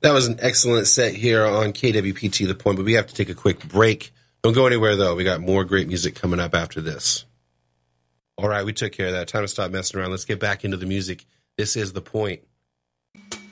That was an excellent set here on KWPT The Point, but we have to take a quick break. Don't go anywhere, though. We got more great music coming up after this. All right, we took care of that. Time to stop messing around. Let's get back into the music. This is The Point.